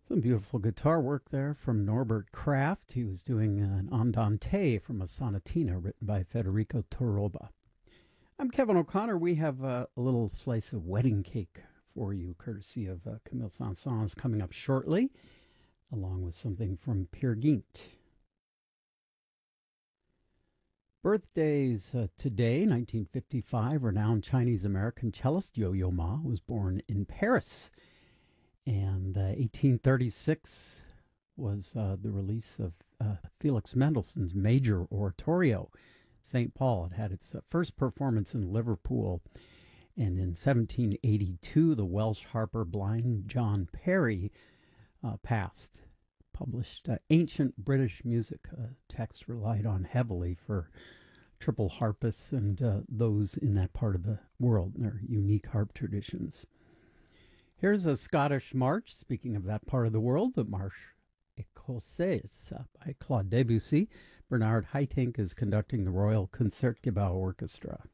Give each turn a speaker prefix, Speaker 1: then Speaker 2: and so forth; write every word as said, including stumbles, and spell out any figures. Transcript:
Speaker 1: Some beautiful guitar work there from Norbert Kraft. He was doing an andante from a sonatina written by Federico Toroba. I'm Kevin O'Connor. We have uh, a little slice of wedding cake for you, courtesy of uh, Camille Saint-Saëns, coming up shortly, along with something from Peer Gynt. Birthdays uh, today, nineteen fifty-five, renowned Chinese-American cellist Yo-Yo Ma was born in Paris. And uh, eighteen thirty-six was uh, the release of uh, Felix Mendelssohn's major oratorio, Saint Paul. It had its uh, first performance in Liverpool. And in seventeen eighty-two, the Welsh harper Blind John Perry uh, passed. Published uh, ancient British music, a text relied on heavily for triple harpists and uh, those in that part of the world, their unique harp traditions. Here's a Scottish march, speaking of that part of the world, the Marche Écossaise uh, by Claude Debussy. Bernard Haitink is conducting the Royal Concertgebouw Orchestra.